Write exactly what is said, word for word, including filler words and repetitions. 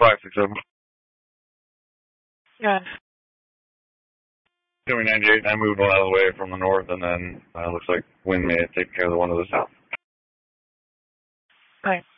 five six seven. Yeah. Doing ninety-eight, I moved one out of the way from the north, and then uh, looks like wind may have taken care of the one to the south. Right.